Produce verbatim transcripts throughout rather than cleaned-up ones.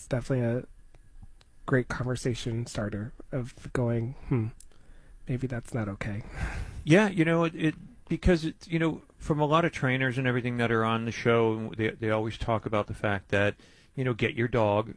it's definitely a great conversation starter of going, hmm, maybe that's not okay. Yeah, you know, it, it because it's, you know, from a lot of trainers and everything that are on the show, they they always talk about the fact that, you know, get your dog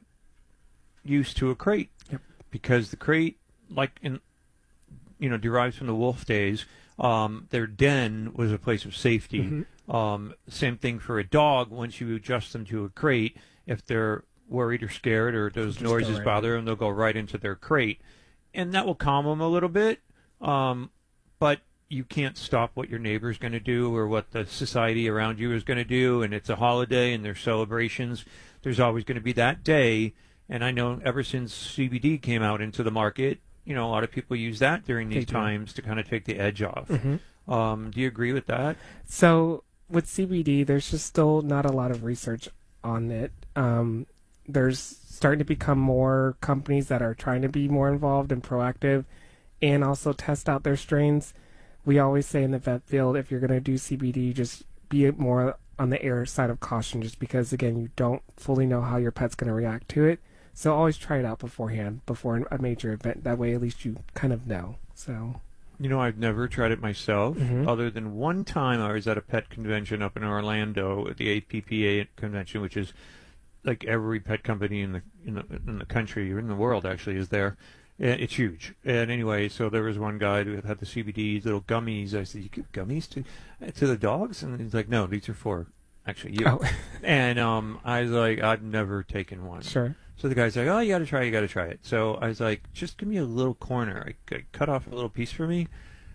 used to a crate. Yep. Because the crate, like in, you know, derives from the wolf days. Um, their den was a place of safety. Mm-hmm. Um, same thing for a dog. Once you adjust them to a crate, if they're worried or scared or those Just noises right bother them, they'll go right into their crate, and that will calm them a little bit. Um, but you can't stop what your neighbor's going to do or what the society around you is going to do. And it's a holiday and there's celebrations. There's always going to be that day. And I know ever since C B D came out into the market, you know, a lot of people use that during these times to kind of take the edge off. Mm-hmm. Um, do you agree with that? So with C B D, there's just still not a lot of research on it. Um, there's starting to become more companies that are trying to be more involved and proactive and also test out their strains. We always say in the vet field, if you're going to do C B D, just be more on the air side of caution, just because, again, you don't fully know how your pet's going to react to it. So always try it out beforehand, before a major event. That way, at least you kind of know. So, you know, I've never tried it myself, mm-hmm. other than one time I was at a pet convention up in Orlando at the A P P A convention, which is like every pet company in the in the in the country or in the world actually is there. It's huge. And anyway, so there was one guy who had the C B D little gummies. I said, "You give gummies to to the dogs?" And he's like, "No, these are for actually you." Oh. And um, I was like, "I've never taken one." Sure. So the guy's like, "Oh, you got to try, you got to try it." So I was like, "Just give me a little corner." I, I cut off a little piece for me,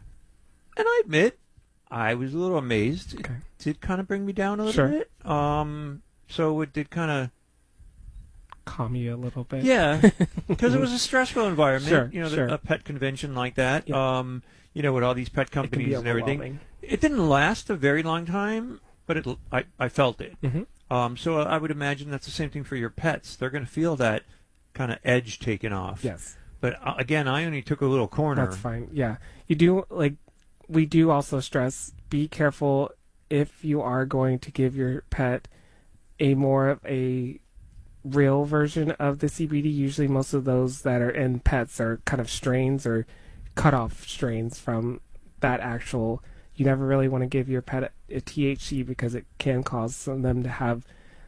and I admit, I was a little amazed. Okay. It did kind of bring me down a little Sure. bit. Um, so it did kind of calm you a little bit. Yeah, because it was a stressful environment. Sure, you know, sure. the, a pet convention like that. Yeah. Um, you know, with all these pet It can be companies and everything. overwhelming. It didn't last a very long time, but it I, I felt it. Mm-hmm. Um, so I would imagine that's the same thing for your pets. They're going to feel that kind of edge taken off. Yes. But uh, again, I only took a little corner. That's fine. Yeah. You do, like, we do also stress, be careful if you are going to give your pet a more of a real version of the C B D. Usually most of those that are in pets are kind of strains or cut off strains from that actual. You never really want to give your pet a, a T H C because it can cause some of them to have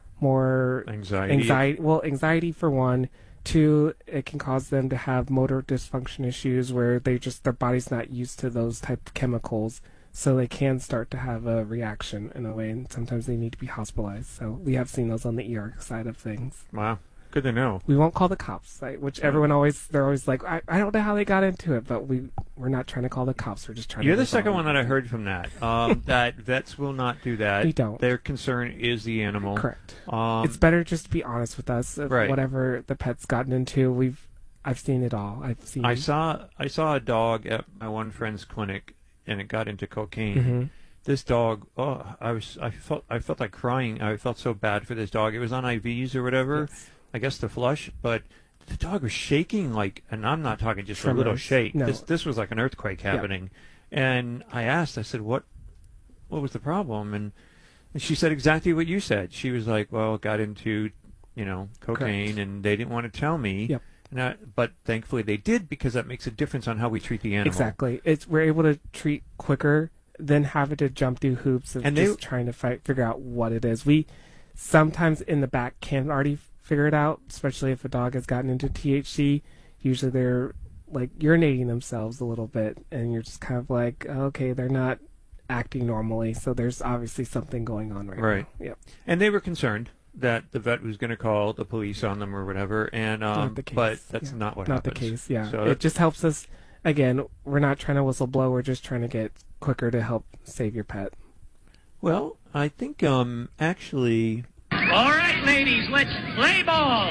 more Anxiety. anxiety. Well, anxiety for one. Two, it can cause them to have motor dysfunction issues where they just their body's not used to those type of chemicals, so they can start to have a reaction in a way, and sometimes they need to be hospitalized. So we have seen those on the E R side of things. Wow, good to know. We won't call the cops, right? Which everyone always they're always like, I, I don't know how they got into it, but we we're not trying to call the cops. We're just trying. You're to the second resolve one that I heard from that. Um, that vets will not do that. We don't. Their concern is the animal. Correct. Um, It's better just to be honest with us. Of Right. Whatever the pet's gotten into, we've I've seen it all. I've seen. I saw I saw a dog at my one friend's clinic, and it got into cocaine. Mm-hmm. This dog, oh, I was I felt I felt like crying. I felt so bad for this dog. It was on I Vs or whatever. Yes. I guess to flush, but the dog was shaking like, and I'm not talking just a little Tremors. shake. No. This this was like an earthquake happening. And I asked, I said, what what was the problem? And, and she said exactly what you said. She was like, well, it got into, you know, cocaine, Correct. and they didn't want to tell me. Yep. And I, but thankfully they did, because that makes a difference on how we treat the animal. Exactly. It's we're able to treat quicker than having to jump through hoops of And they- just trying to fight, figure out what it is. We sometimes in the back can already figure it out, especially if a dog has gotten into T H C. Usually they're like urinating themselves a little bit, and you're just kind of like, okay, they're not acting normally, so there's obviously something going on right, Right. now. Yep. And they were concerned that the vet was going to call the police on them or whatever, and um, Not the case. but that's Yeah. not what Not happens. the case, yeah. So it just helps us. Again, we're not trying to whistle blow. We're just trying to get quicker to help save your pet. Well, I think um actually, All right, ladies, let's play ball.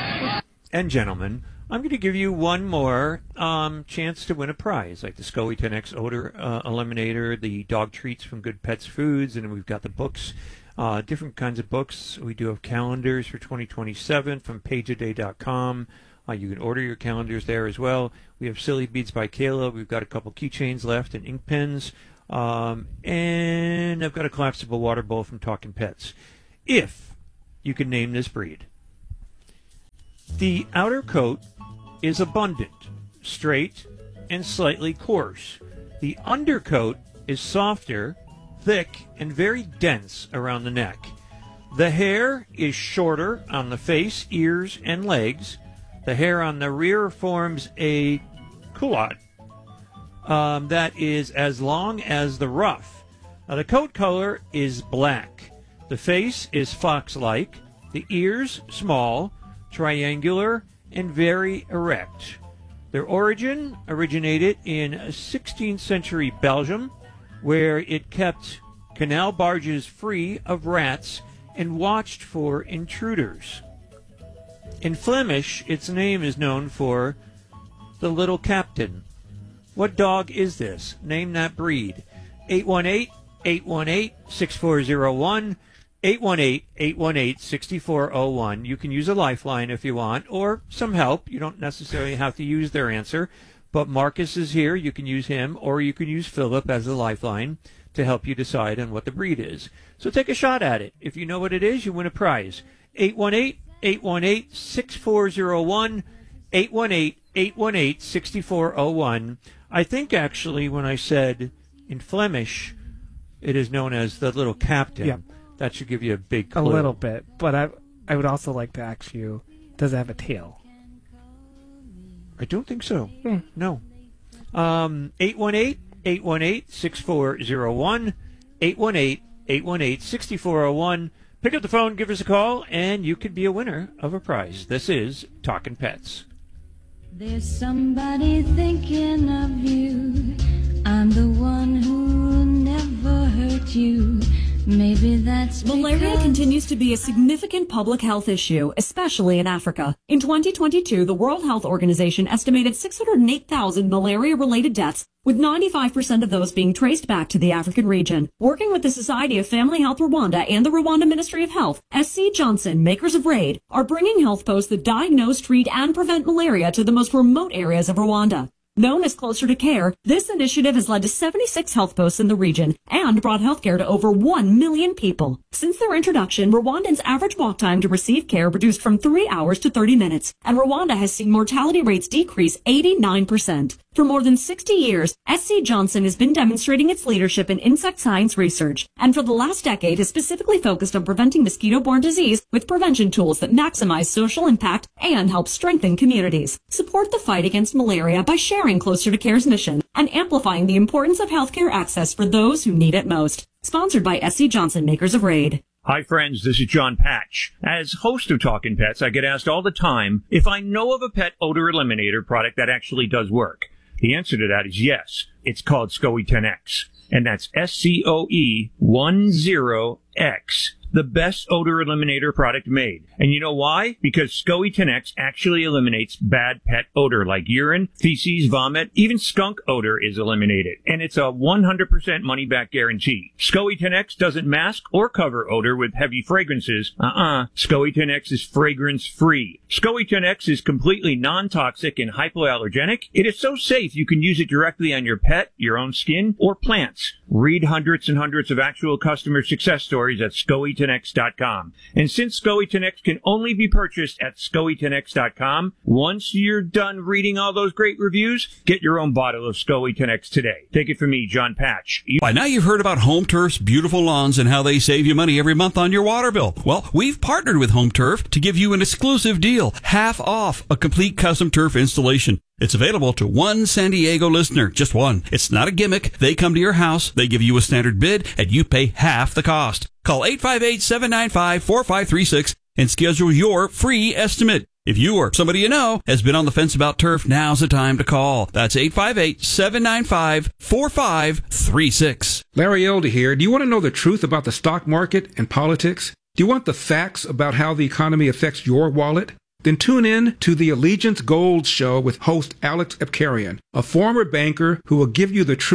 and gentlemen, I'm going to give you one more um chance to win a prize, like the Scully ten X odor uh, eliminator, the dog treats from Good Pets Foods, and we've got the books, uh, different kinds of books. We do have calendars for twenty twenty-seven from page a day dot com. Uh, you can order your calendars there as well. We have Silly Beads by Kayla. We've got a couple keychains left and ink pens. Um, and I've got a collapsible water bowl from Talking Pets. If you can name this breed. The outer coat is abundant, straight, and slightly coarse. The undercoat is softer, thick, and very dense around the neck. The hair is shorter on the face, ears, and legs. The hair on the rear forms a culotte um, that is as long as the ruff. Now, the coat color is black. The face is fox-like. The ears small, triangular, and very erect. Their origin originated in sixteenth century Belgium, where it kept canal barges free of rats and watched for intruders. In Flemish, its name is known for the Little Captain. What dog is this? Name that breed. eight one eight, eight one eight, six four zero one, eight one eight, eight one eight, six four zero one. You can use a lifeline if you want, or some help. You don't necessarily have to use their answer. But Marcus is here. You can use him, or you can use Philip as a lifeline to help you decide on what the breed is. So take a shot at it. If you know what it is, you win a prize. eight one eight, eight one eight, six four zero one, eight one eight, eight one eight, six four zero one. I think, actually, when I said in Flemish, it is known as the Little Captain. Yeah. That should give you a big clue. A little bit. But I I would also like to ask you, does it have a tail? I don't think so. Hmm. No. Um, eight one eight, eight one eight, six four zero one, eight one eight, eight one eight, six four zero one. Pick up the phone, give us a call, and you could be a winner of a prize. This is Talkin' Pets. There's somebody thinking of you. I'm the one who'll never hurt you. Maybe that's Malaria continues to be a significant public health issue, especially in Africa. In twenty twenty-two, the World Health Organization estimated six hundred eight thousand malaria-related deaths, with ninety-five percent of those being traced back to the African region. Working with the Society of Family Health Rwanda and the Rwanda Ministry of Health, S C Johnson, makers of RAID, are bringing health posts that diagnose, treat, and prevent malaria to the most remote areas of Rwanda. Known as Closer to Care, this initiative has led to seventy-six health posts in the region and brought healthcare to over one million people. Since their introduction, Rwandans' average walk time to receive care reduced from three hours to thirty minutes, and Rwanda has seen mortality rates decrease eighty-nine percent. For more than sixty years, S C Johnson has been demonstrating its leadership in insect science research, and for the last decade has specifically focused on preventing mosquito-borne disease with prevention tools that maximize social impact and help strengthen communities. Support the fight against malaria by sharing Closer to Care's mission and amplifying the importance of healthcare access for those who need it most. Sponsored by S C Johnson, makers of RAID. Hi, friends. This is John Patch. As host of Talkin' Pets, I get asked all the time if I know of a pet odor eliminator product that actually does work. The answer to that is yes. It's called SCOE ten X, and that's S C O E ten X. The best odor eliminator product made. And you know why? Because SCOE ten X actually eliminates bad pet odor like urine, feces, vomit, even skunk odor is eliminated. And it's a one hundred percent money-back guarantee. SCOE ten X doesn't mask or cover odor with heavy fragrances. Uh-uh. SCOE ten X is fragrance-free. SCOE ten X is completely non-toxic and hypoallergenic. It is so safe you can use it directly on your pet, your own skin, or plants. Read hundreds and hundreds of actual customer success stories at SCOE ten X dot com. And since SCOE ten X can only be purchased at SCOE ten X dot com, once you're done reading all those great reviews, get your own bottle of SCOE ten X today. Take it from me, John Patch. You- By now you've heard about Home Turf's beautiful lawns and how they save you money every month on your water bill. Well, we've partnered with Home Turf to give you an exclusive deal, half off a complete custom turf installation. It's available to one San Diego listener, just one. It's not a gimmick. They come to your house, they give you a standard bid, and you pay half the cost. Call eight five eight, seven nine five, four five three six and schedule your free estimate. If you or somebody you know has been on the fence about turf, now's the time to call. That's eight five eight, seven nine five, four five three six. Larry Elder here. Do you want to know the truth about the stock market and politics? Do you want the facts about how the economy affects your wallet? Then tune in to the Allegiance Gold Show with host Alex Epkarian, a former banker who will give you the truth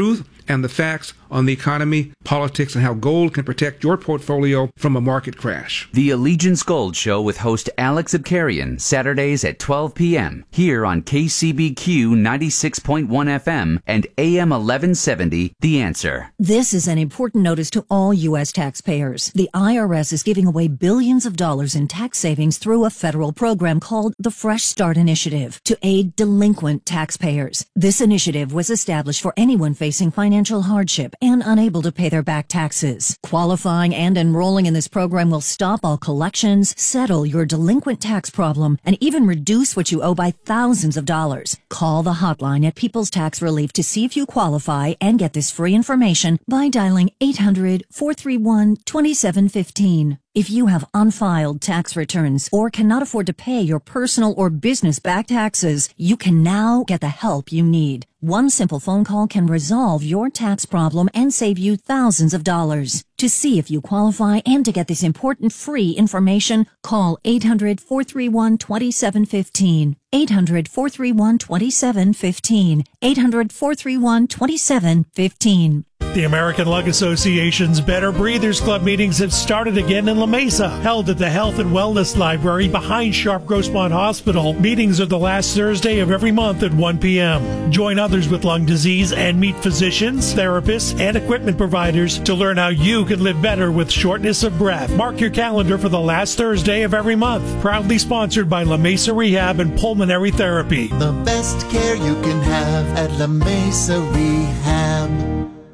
and the facts on the economy, politics, and how gold can protect your portfolio from a market crash. The Allegiance Gold Show with host Alex Abkarian, Saturdays at twelve p.m. here on K C B Q ninety-six point one F M and A M eleven seventy, The Answer. This is an important notice to all U S taxpayers. The I R S is giving away billions of dollars in tax savings through a federal program called the Fresh Start Initiative to aid delinquent taxpayers. This initiative was established for anyone facing financial hardship and unable to pay their back taxes. Qualifying and enrolling in this program will stop all collections, settle your delinquent tax problem, and even reduce what you owe by thousands of dollars. Call the hotline at People's Tax Relief to see if you qualify and get this free information by dialing eight hundred, four three one, two seven one five. If you have unfiled tax returns or cannot afford to pay your personal or business back taxes, you can now get the help you need. One simple phone call can resolve your tax problem and save you thousands of dollars. To see if you qualify and to get this important free information, call eight hundred, four three one, two seven one five. eight hundred, four three one, two seven one five. eight hundred, four three one, two seven one five. The American Lung Association's Better Breathers Club meetings have started again in La Mesa, held at the Health and Wellness Library behind Sharp Grossmont Hospital. Meetings are the last Thursday of every month at one p.m. Join others with lung disease and meet physicians, therapists, and equipment providers to learn how you can live better with shortness of breath. Mark your calendar for the last Thursday of every month. Proudly sponsored by La Mesa Rehab and Pulmonary Therapy. The best care you can have at La Mesa Rehab.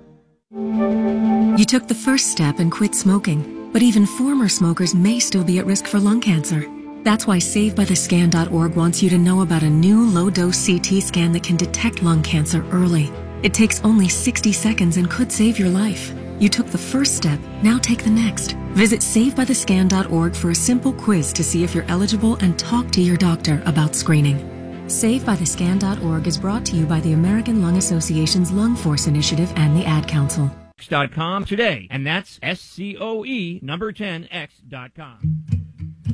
You took the first step and quit smoking, but even former smokers may still be at risk for lung cancer. That's why Save By The Scan dot org wants you to know about a new low-dose C T scan that can detect lung cancer early. It takes only sixty seconds and could save your life. You took the first step, now take the next. Visit Save By The Scan dot org for a simple quiz to see if you're eligible and talk to your doctor about screening. Save By The Scan dot org is brought to you by the American Lung Association's Lung Force Initiative and the Ad Council. Dot com today, and that's S C O E number ten X dot com.